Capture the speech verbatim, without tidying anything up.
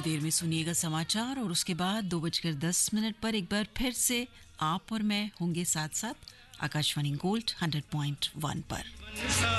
देर में सुनिएगा समाचार और उसके बाद दो बजकर दस मिनट पर एक बार फिर से आप और मैं होंगे साथ साथ Akashvani gold hundred point one पर।